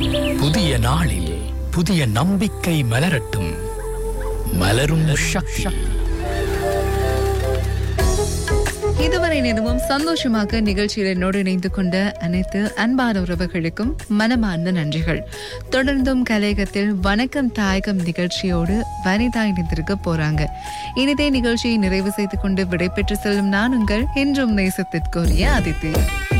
புதிய நாளில் புதிய நம்பிக்கை மலரட்டும். மலரும் சக்தி. இதுவரை நேரமும் சந்தோஷமாக நிகழ்ச்சியில் என்னோடு இணைந்து கொண்ட அனைத்து அன்பான உறவுகளுக்கும் மனமார்ந்த நன்றிகள். தொடர்ந்தும் கலையகத்தில் வணக்கம் தாயகம் நிகழ்ச்சியோடு வனிதா இணைந்திருக்க போறாங்க. இனிதே நிகழ்ச்சியை நிறைவு செய்து கொண்டு விடைபெற்று செல்லும் நான் உங்கள் என்றும் நேசத்திற்குரிய அதித்தி.